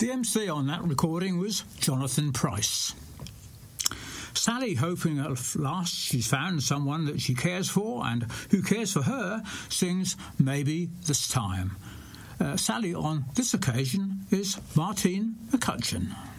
The MC on that recording was Jonathan Price. Sally, hoping at last she's found someone that she cares for and who cares for her, sings Maybe This Time. Sally on this occasion is Martine McCutcheon.